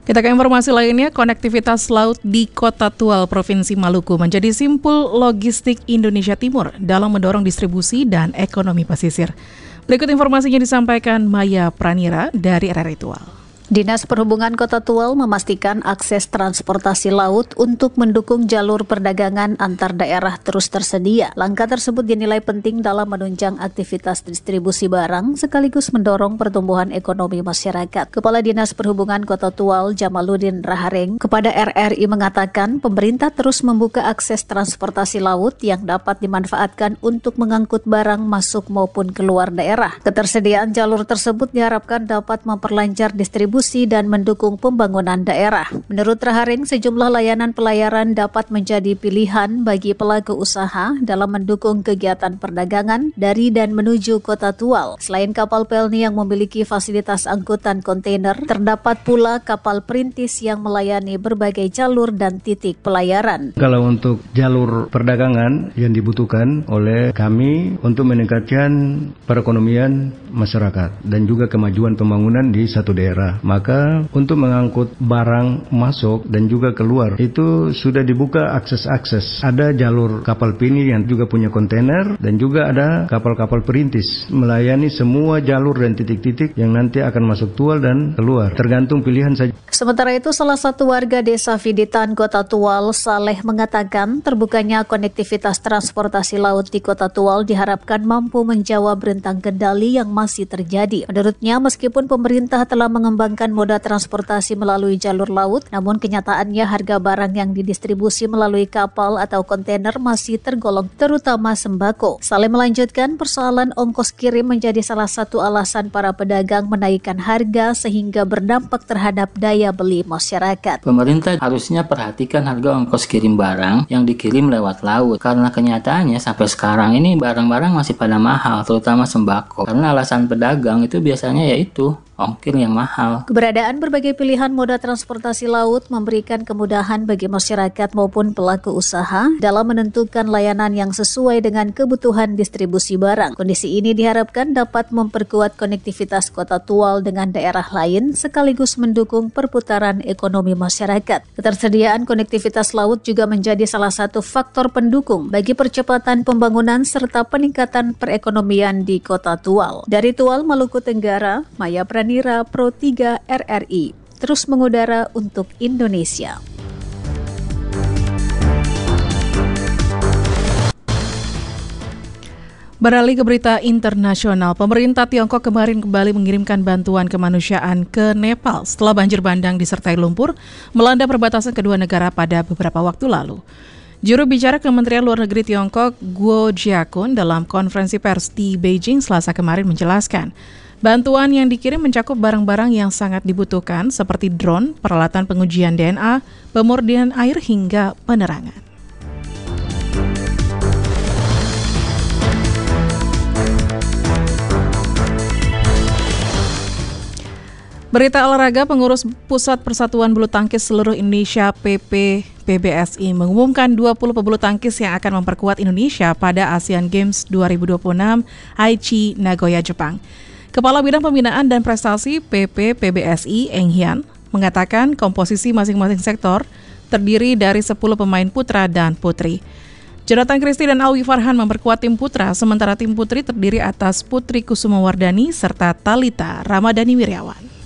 Kita ke informasi lainnya, konektivitas laut di Kota Tual, Provinsi Maluku menjadi simpul logistik Indonesia Timur dalam mendorong distribusi dan ekonomi pesisir. Berikut informasinya disampaikan Maya Pranira dari RRI Tual. Dinas Perhubungan Kota Tual memastikan akses transportasi laut untuk mendukung jalur perdagangan antar daerah terus tersedia. Langkah tersebut dinilai penting dalam menunjang aktivitas distribusi barang sekaligus mendorong pertumbuhan ekonomi masyarakat. Kepala Dinas Perhubungan Kota Tual Jamaluddin Rahareng kepada RRI mengatakan pemerintah terus membuka akses transportasi laut yang dapat dimanfaatkan untuk mengangkut barang masuk maupun keluar daerah. Ketersediaan jalur tersebut diharapkan dapat memperlancar distribusi dan mendukung pembangunan daerah. Menurut Rahareng, sejumlah layanan pelayaran dapat menjadi pilihan bagi pelaku usaha dalam mendukung kegiatan perdagangan dari dan menuju Kota Tual. Selain kapal Pelni yang memiliki fasilitas angkutan kontainer, terdapat pula kapal perintis yang melayani berbagai jalur dan titik pelayaran. Kalau untuk jalur perdagangan yang dibutuhkan oleh kami untuk meningkatkan perekonomian masyarakat dan juga kemajuan pembangunan di satu daerah. Maka untuk mengangkut barang masuk dan juga keluar itu sudah dibuka akses-akses. Ada jalur kapal Pelni yang juga punya kontainer dan juga ada kapal-kapal perintis melayani semua jalur dan titik-titik yang nanti akan masuk Tual dan keluar. Tergantung pilihan saja. Sementara itu, salah satu warga Desa Fiditan, Kota Tual, Saleh, mengatakan terbukanya konektivitas transportasi laut di Kota Tual diharapkan mampu menjawab rentang kendali yang masih terjadi. Menurutnya, meskipun pemerintah telah mengembangkan moda transportasi melalui jalur laut, namun kenyataannya harga barang yang didistribusi melalui kapal atau kontainer masih tergolong, terutama sembako. Saleh melanjutkan, persoalan ongkos kirim menjadi salah satu alasan para pedagang menaikkan harga sehingga berdampak terhadap daya beli masyarakat. Pemerintah harusnya perhatikan harga ongkos kirim barang yang dikirim lewat laut, karena kenyataannya sampai sekarang ini barang-barang masih pada mahal, terutama sembako. Karena alasan pedagang itu biasanya yaitu ongkir yang mahal. Keberadaan berbagai pilihan moda transportasi laut memberikan kemudahan bagi masyarakat maupun pelaku usaha dalam menentukan layanan yang sesuai dengan kebutuhan distribusi barang. Kondisi ini diharapkan dapat memperkuat konektivitas Kota Tual dengan daerah lain sekaligus mendukung perputaran ekonomi masyarakat. Ketersediaan konektivitas laut juga menjadi salah satu faktor pendukung bagi percepatan pembangunan serta peningkatan perekonomian di Kota Tual. Dari Tual, Maluku Tenggara, Maya Pranira, Pro 3 RRI, terus mengudara untuk Indonesia. Beralih ke berita internasional, pemerintah Tiongkok kemarin kembali mengirimkan bantuan kemanusiaan ke Nepal setelah banjir bandang disertai lumpur melanda perbatasan kedua negara pada beberapa waktu lalu. Juru bicara Kementerian Luar Negeri Tiongkok, Guo Jiakun, dalam konferensi pers di Beijing Selasa kemarin menjelaskan, bantuan yang dikirim mencakup barang-barang yang sangat dibutuhkan seperti drone, peralatan pengujian DNA, pemurnian air hingga penerangan. Berita olahraga, pengurus Pusat Persatuan Bulu Tangkis Seluruh Indonesia PBSI mengumumkan 20 pebulu tangkis yang akan memperkuat Indonesia pada Asian Games 2026 Aichi, Nagoya, Jepang. Kepala Bidang Pembinaan dan Prestasi PBSI, Eng Hian, mengatakan komposisi masing-masing sektor terdiri dari 10 pemain putra dan putri. Jonathan Christie dan Alwi Farhan memperkuat tim putra, sementara tim putri terdiri atas Putri Kusuma Wardani serta Thalita Ramadhani Wirjawan.